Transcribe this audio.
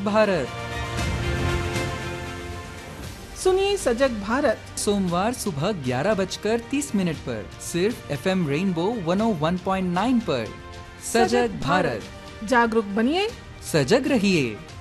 भारत। सुनिए सजग भारत सोमवार सुबह 11:30 पर सिर्फ FM रेनबो 101.9 पर। सजग भारत, जागरूक बनिए, सजग रहिए।